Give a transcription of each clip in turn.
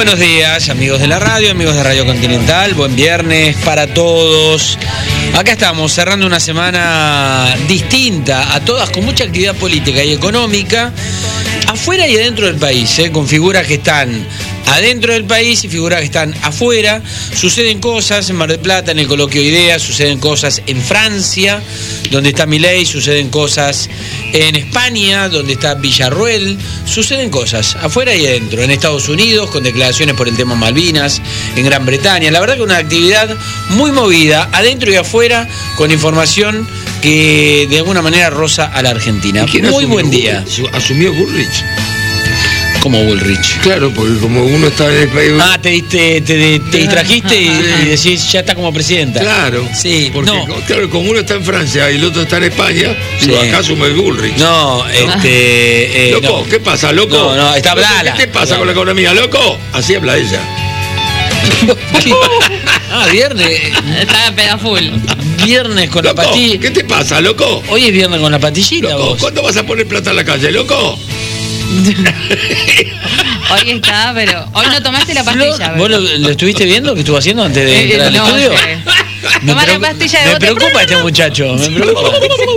buenos días, amigos de la radio, amigos de Radio Continental. Buen viernes para todos. Acá estamos cerrando una semana distinta a todas, con mucha actividad política y económica, afuera y adentro del país, con figuras que están adentro del país y figuras que están afuera. Suceden cosas en Mar del Plata, en el Coloquio Ideas, suceden cosas en Francia, donde está Milei, suceden cosas en España, donde está Villarruel, suceden cosas afuera y adentro, en Estados Unidos, con declaraciones por el tema Malvinas, en Gran Bretaña. La verdad que una actividad muy movida, adentro y afuera, con información que de alguna manera roza a la Argentina. Muy buen día. Asumió Bullrich. Como Bullrich. Claro, porque como uno está en el país... Ah, te distrajiste y decís, ya está como presidenta. Claro. Sí, porque no. Claro, como uno está en Francia y el otro está en España, sí. Acá asume Bullrich. No, loco, no. ¿Qué pasa, loco? No, está Blala. ¿Qué te pasa con la economía, loco? Así habla ella. Viernes. Está peda full. Viernes con loco, la patilla. ¿Qué te pasa, loco? Hoy es viernes con la patillita, loco, vos. ¿Cuándo vas a poner plata en la calle, loco? Hoy está, pero hoy no tomaste la pastilla. ¿Vos lo estuviste viendo que estuvo haciendo antes de entrar al estudio? Toma la pastilla de bote. Me preocupa este muchacho, me preocupa.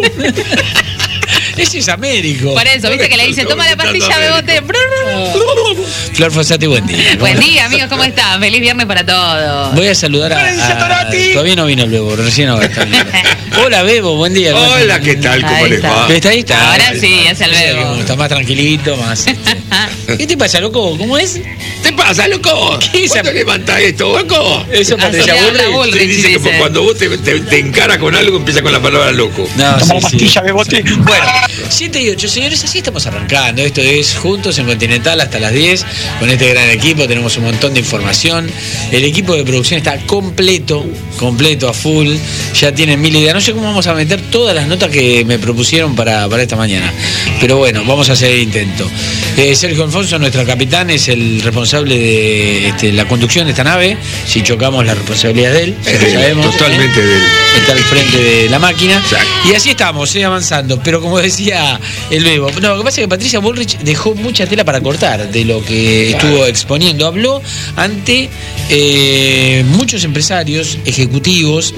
Ese es Américo. Por eso, viste que le dice, toma la pastilla de bote. Flor Fossati, buen día. Buen día, amigos, ¿cómo están? Feliz viernes para todos. Voy a saludar a todavía no vino el Bebo, recién ahora está bien. Hola, Bebo, buen día. Hola, ¿qué tal? ¿Cómo les va? ¿Está ahí? Está. Ahora sí, es el Bebo. Está más tranquilito, más... ¿Qué te pasa, loco? ¿Cómo es? ¿Te pasa, loco? ¿Qué es? ¿Cuándo levantás esto, loco? Eso Patricia Bullrich. Se dice que cuando vos te encaras con algo empieza con la palabra loco. No, toma la pastilla de bote. Bueno, 7 y 8, señores, así estamos arrancando. Esto es Juntos en Continental hasta las 10. Con este gran equipo tenemos un montón de información. El equipo de producción está completo, a full. Ya tienen 1000 ideas. No sé cómo vamos a meter todas las notas que me propusieron para esta mañana. Pero bueno, vamos a hacer el intento. Sergio Alfonso, nuestro capitán, es el responsable de la conducción de esta nave. Si chocamos, la responsabilidad de él, ya lo sabemos. Totalmente de él. Está al frente de la máquina. Exacto. Y así estamos, avanzando. Pero como decía el Bebo, no, lo que pasa es que Patricia Bullrich dejó mucha tela para cortar de lo que estuvo exponiendo. Habló ante muchos empresarios, ejecutivos.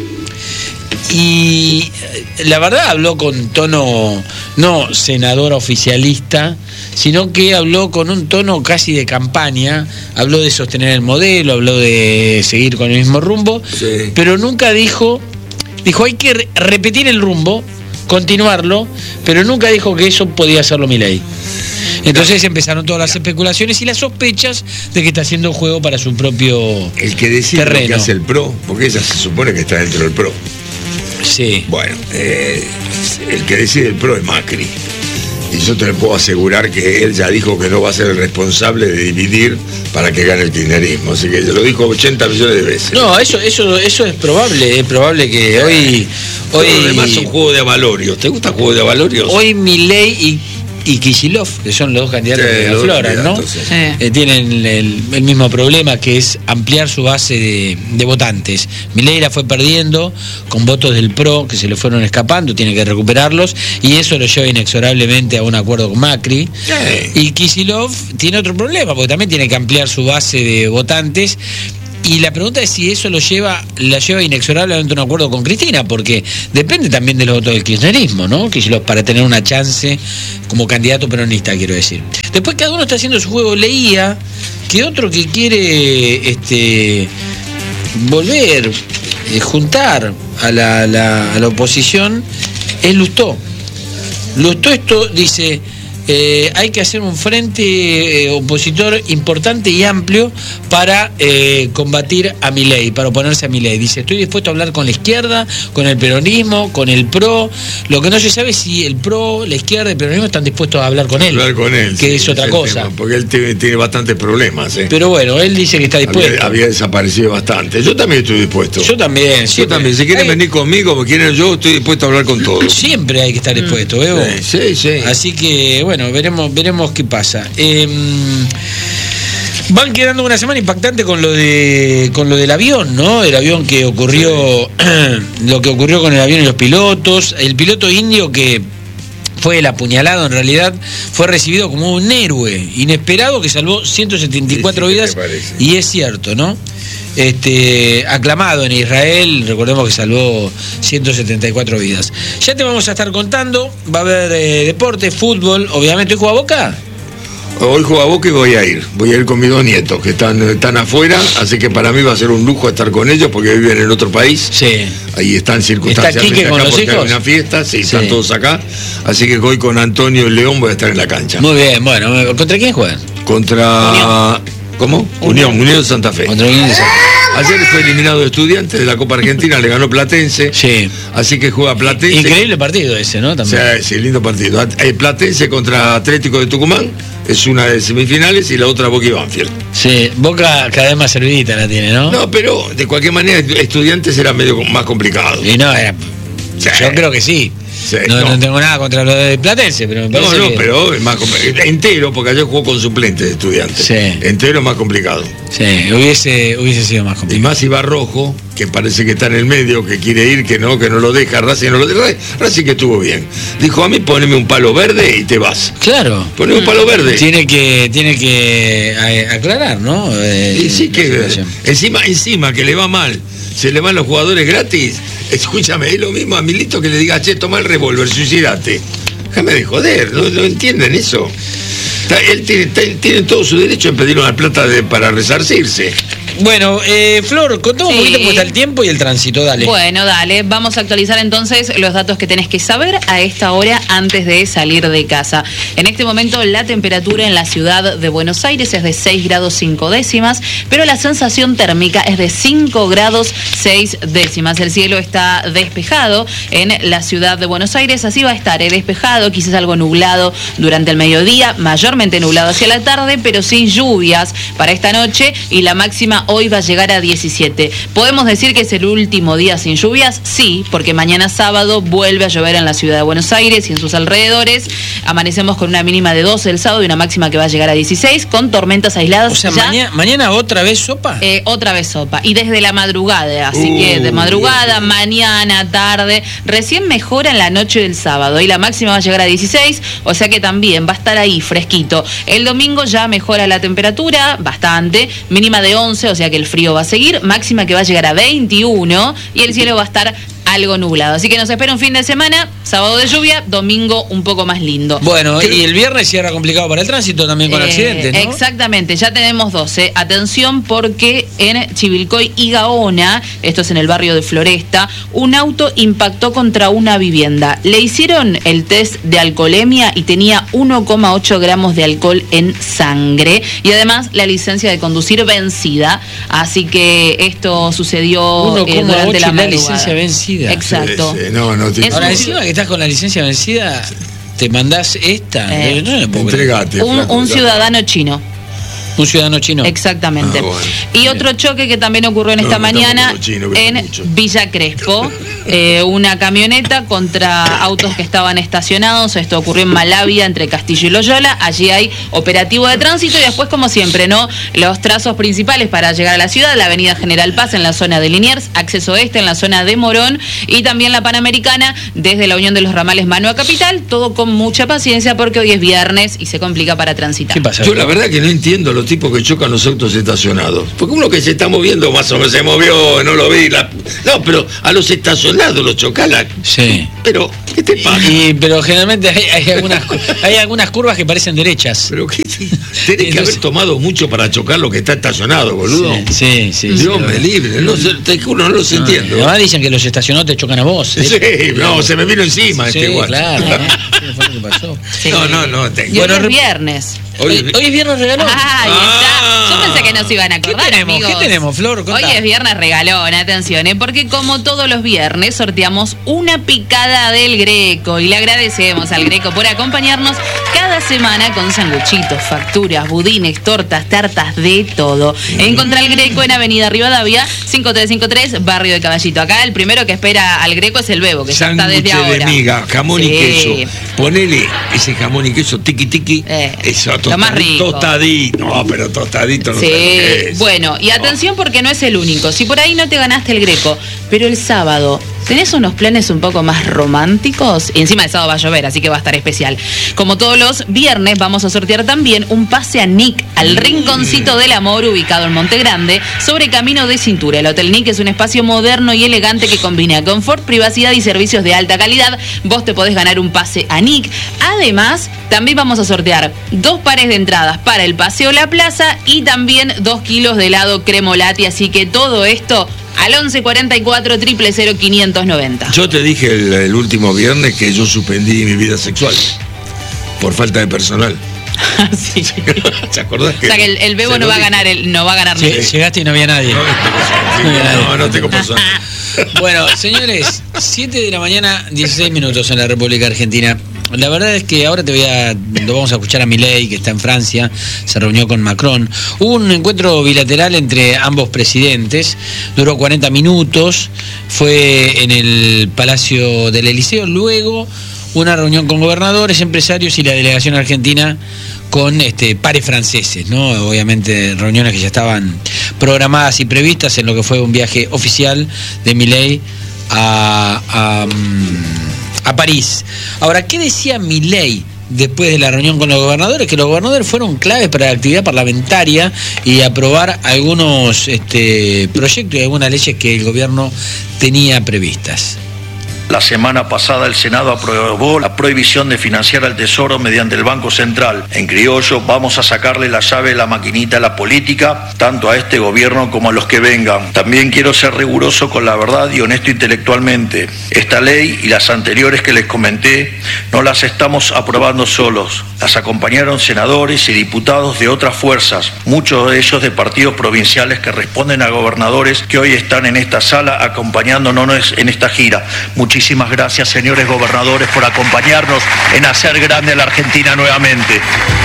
Y la verdad habló con tono no senadora oficialista, sino que habló con un tono casi de campaña. Habló de sostener el modelo, habló de seguir con el mismo rumbo, sí. Pero nunca dijo hay que repetir el rumbo, continuarlo, pero nunca dijo que eso podía hacerlo Milei. Entonces empezaron todas las especulaciones y las sospechas de que está haciendo juego para su propio el que decide terreno. Lo que hace el PRO, porque ella se supone que está dentro del PRO. Sí. Bueno, el que decide el PRO es Macri. Y yo te le puedo asegurar que él ya dijo que no va a ser el responsable de dividir para que gane el kirchnerismo. Así que lo dijo 80 millones de veces. No, eso es probable. Es probable que hoy además son juegos de avalorios. ¿Te gusta el juego de avalorios? Hoy Milei y Kicillof, que son los dos candidatos que afloran, ¿no? Sí. Tienen el mismo problema, que es ampliar su base de votantes. Milei la fue perdiendo con votos del PRO que se le fueron escapando, tiene que recuperarlos, y eso lo lleva inexorablemente a un acuerdo con Macri. Sí. Y Kicillof tiene otro problema, porque también tiene que ampliar su base de votantes. Y la pregunta es si eso la lleva inexorablemente a un acuerdo con Cristina, porque depende también de los votos del kirchnerismo, ¿no? Para tener una chance como candidato peronista, quiero decir. Después cada uno está haciendo su juego. Leía que otro que quiere volver, juntar a la oposición es Lustó. Lustó esto dice... hay que hacer un frente opositor importante y amplio para combatir a Milei, para oponerse a Milei. Dice, estoy dispuesto a hablar con la izquierda, con el peronismo, con el PRO. Lo que no se sabe es si el PRO, la izquierda y el peronismo están dispuestos a hablar con él. Que sí, es otra cosa. Tema, porque él tiene bastantes problemas. Pero bueno, él dice que está dispuesto. Había desaparecido bastante. Yo también estoy dispuesto. Yo también. Si quieren venir conmigo, como quieren yo, estoy dispuesto a hablar con todos. Siempre hay que estar dispuesto, ¿veo? Sí. Así que, bueno, veremos qué pasa. Van quedando una semana impactante con lo del avión, ¿no? El avión que ocurrió, lo que ocurrió con el avión y los pilotos. El piloto indio que fue el apuñalado, en realidad fue recibido como un héroe inesperado que salvó 174 vidas, y es cierto, ¿no? Aclamado en Israel, recordemos que salvó 174 vidas. Ya te vamos a estar contando, va a haber deporte, fútbol, obviamente. ¿Hoy juega Boca? Hoy juega Boca y voy a ir con mis 2 nietos que están afuera, así que para mí va a ser un lujo estar con ellos porque viven en otro país. Sí. Ahí están circunstancias. ¿Está Quique con los hijos? Hay una fiesta, sí, están todos acá, así que hoy con Antonio y León voy a estar en la cancha. Muy bien, bueno, ¿contra quién juegan? Contra... Unión. ¿Cómo? Unión de Santa Fe. Contra Unión de Santa Fe. Ayer fue eliminado de Estudiantes de la Copa Argentina, le ganó Platense. Sí. Así que juega Platense. Increíble partido ese, ¿no? También. Sí, lindo partido. Platense contra Atlético de Tucumán, es una de semifinales, y la otra Boca y Banfield. Sí, Boca cada vez más servidita la tiene, ¿no? No, pero de cualquier manera Estudiantes era medio más complicado. Y no, yo creo que sí. Sí, no tengo nada contra lo de Platense, pero me parece que... pero es más complicado. Entero, porque ayer jugó con suplentes de Estudiantes. Sí. Entero es más complicado. Sí, hubiese sido más complicado. Y más si va Rojo, que parece que está en el medio, que quiere ir, que no lo deja, Racing no lo deja. Racing que estuvo bien. Dijo, a mí poneme un palo verde y te vas. Claro. Poneme un palo verde. Tiene que aclarar, ¿no? Y sí que encima que le va mal, se le van los jugadores gratis. Escúchame, es lo mismo a Milito que le diga, che, toma el revólver, suicidate. Déjame de joder, no entienden eso. Él tiene todo su derecho en pedir una plata para resarcirse. Bueno, Flor, contame un poquito cómo está el tiempo y el tránsito, dale. Bueno, dale, vamos a actualizar entonces los datos que tenés que saber a esta hora antes de salir de casa. En este momento la temperatura en la ciudad de Buenos Aires es de 6 grados 5 décimas, pero la sensación térmica es de 5 grados 6 décimas. El cielo está despejado en la ciudad de Buenos Aires, así va a estar, despejado, quizás algo nublado durante el mediodía, mayormente nublado hacia la tarde, pero sin lluvias para esta noche, y la máxima hoy va a llegar a 17. ¿Podemos decir que es el último día sin lluvias? Sí, porque mañana sábado vuelve a llover en la ciudad de Buenos Aires y en sus alrededores. Amanecemos con una mínima de 12 el sábado y una máxima que va a llegar a 16, con tormentas aisladas. O sea, mañana otra vez sopa. Otra vez sopa. Y desde la madrugada, así que de madrugada, mañana, tarde, recién mejora en la noche del sábado y la máxima va a llegar a 16, o sea que también va a estar ahí fresquito. El domingo ya mejora la temperatura bastante, mínima de 11, o sea que el frío va a seguir, máxima que va a llegar a 21 y el cielo va a estar algo nublado. Así que nos espera un fin de semana, sábado de lluvia, domingo un poco más lindo. Bueno, y el viernes cierra complicado para el tránsito también con accidentes, ¿no? Exactamente, ya tenemos 12. Atención porque en Chivilcoy y Gaona, esto es en el barrio de Floresta, un auto impactó contra una vivienda. Le hicieron el test de alcoholemia y tenía 1,8 gramos de alcohol en sangre y además la licencia de conducir vencida. Así que esto sucedió durante la madrugada. Licencia vencida. Exacto. Sí, no ahora, encima que estás con la licencia vencida, te mandás esta. Entregate. Un ciudadano chino. Un ciudadano chino. Exactamente. Bueno. Y otro choque que también ocurrió en esta mañana en Villa Crespo. Una camioneta contra autos que estaban estacionados. Esto ocurrió en Malavia, entre Castillo y Loyola. Allí hay operativo de tránsito y después, como siempre, ¿no? Los trazos principales para llegar a la ciudad: la avenida General Paz en la zona de Liniers, acceso este en la zona de Morón y también la Panamericana desde la Unión de los Ramales Mano a Capital. Todo con mucha paciencia porque hoy es viernes y se complica para transitar. ¿Qué pasa? Yo la verdad que no entiendo los tipos que chocan los autos estacionados. Porque uno que se está moviendo, más o menos se movió, no lo vi. No, pero a los estacionados los chocan. Sí. Pero, ¿qué te pasa? Pero generalmente hay algunas curvas que parecen derechas. Pero ¿qué? Tenés que haber tomado mucho para chocar lo que está estacionado, boludo. Sí. Dios me libre, te juro, no los entiendo. Además dicen que los estacionados te chocan a vos. Sí, se me vino encima guacho. Claro. ¿Qué fue lo que pasó? Sí. No. Y hoy es viernes. Hoy es viernes regalón. Ahí está. Yo pensé que no se iban a acordar, amigos. ¿Qué tenemos, Flor? Hoy es viernes regalón, atención, porque como todos los viernes sorteamos una picada del Greco y le agradecemos al Greco por acompañarnos cada semana con sanguchitos, facturas, budines, tortas, tartas, de todo. Encontrá el Greco en Avenida Rivadavia, 5353, Barrio de Caballito. Acá el primero que espera al Greco es el Bebo, que ya está desde ahora. De miga, jamón y queso. Ponele ese jamón y queso tiki. Eso, lo más rico. Tostadito. No, pero tostadito no. Sí. Bueno, y atención porque no es el único. Si por ahí no te ganaste el Greco, pero el sábado ¿Tenés unos planes un poco más románticos? Y encima el sábado va a llover, así que va a estar especial. Como todos los viernes, vamos a sortear también un pase a Nick, al Rinconcito del Amor, ubicado en Monte Grande, sobre Camino de Cintura. El Hotel Nick es un espacio moderno y elegante que combina confort, privacidad y servicios de alta calidad. Vos te podés ganar un pase a Nick. Además, también vamos a sortear 2 pares de entradas para el Paseo La Plaza y también 2 kilos de helado Cremolati. Así que todo esto al 1144 000 590. Yo te dije el último viernes que yo suspendí mi vida sexual por falta de personal. Sí. ¿Te acordás? O sea que el Bebo no va a ganar, no va a ganar. Sí, llegaste y no había nadie. No tengo personal. Bueno, señores, 7 de la mañana, 16 minutos en la República Argentina. La verdad es que ahora lo vamos a escuchar a Milei, que está en Francia, se reunió con Macron. Hubo un encuentro bilateral entre ambos presidentes, duró 40 minutos, fue en el Palacio del Elíseo, luego una reunión con gobernadores, empresarios y la delegación argentina con pares franceses, ¿no? Obviamente reuniones que ya estaban programadas y previstas en lo que fue un viaje oficial de Milei a París. Ahora, ¿qué decía Milei después de la reunión con los gobernadores? Que los gobernadores fueron claves para la actividad parlamentaria y aprobar algunos proyectos y algunas leyes que el gobierno tenía previstas. La semana pasada el Senado aprobó la prohibición de financiar al Tesoro mediante el Banco Central. En criollo, vamos a sacarle la llave de la maquinita a la política, tanto a este gobierno como a los que vengan. También quiero ser riguroso con la verdad y honesto intelectualmente. Esta ley y las anteriores que les comenté no las estamos aprobando solos. Las acompañaron senadores y diputados de otras fuerzas, muchos de ellos de partidos provinciales que responden a gobernadores que hoy están en esta sala acompañándonos en esta gira. Muchísimas gracias, señores gobernadores, por acompañarnos en hacer grande a la Argentina nuevamente.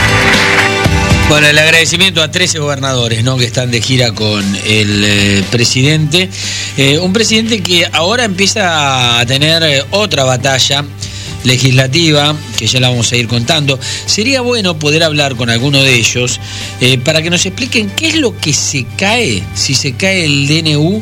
Bueno, el agradecimiento a 13 gobernadores, ¿no?, que están de gira con el presidente. Un presidente que ahora empieza a tener otra batalla legislativa, que ya la vamos a ir contando. Sería bueno poder hablar con alguno de ellos para que nos expliquen qué es lo que se cae si se cae el DNU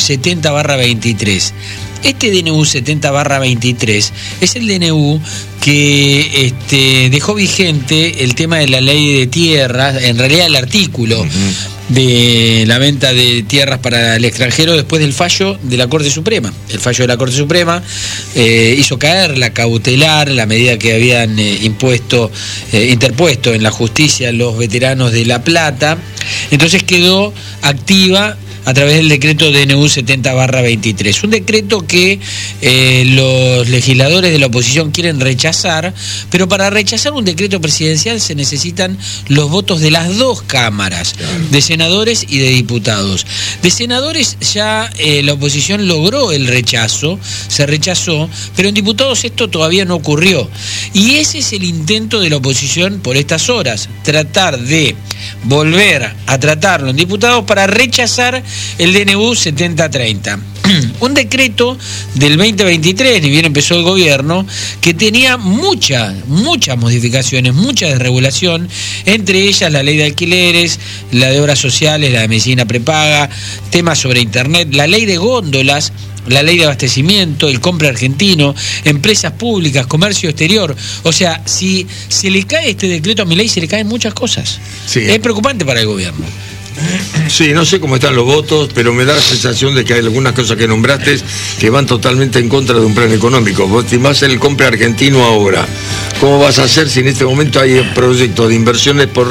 70/23. Este DNU 70/23 es el DNU que dejó vigente el tema de la ley de tierras, en realidad el artículo de la venta de tierras para el extranjero después del fallo de la Corte Suprema. El fallo de la Corte Suprema hizo caer la cautelar, la medida que habían interpuesto en la justicia los veteranos de La Plata. Entonces quedó activa a través del decreto DNU 70/23. Un decreto que los legisladores de la oposición quieren rechazar, pero para rechazar un decreto presidencial se necesitan los votos de las 2 cámaras, de senadores y de diputados. De senadores ya la oposición logró el rechazo, se rechazó, pero en diputados esto todavía no ocurrió. Y ese es el intento de la oposición por estas horas, tratar de volver a tratarlo en diputados para rechazar el DNU 70/30. Un decreto del 2023, ni bien empezó el gobierno, que tenía muchas modificaciones, mucha desregulación, entre ellas la ley de alquileres, la de obras sociales, la de medicina prepaga, temas sobre internet, la ley de góndolas, la ley de abastecimiento, el compra argentino, empresas públicas, comercio exterior. O sea, si se le cae este decreto a Milei, se le caen muchas cosas. Sí. Es preocupante para el gobierno. Sí, no sé cómo están los votos, pero me da la sensación de que hay algunas cosas que nombraste que van totalmente en contra de un plan económico. Vos te vas a hacer el compra argentino ahora. ¿Cómo vas a hacer si en este momento hay proyectos de inversiones por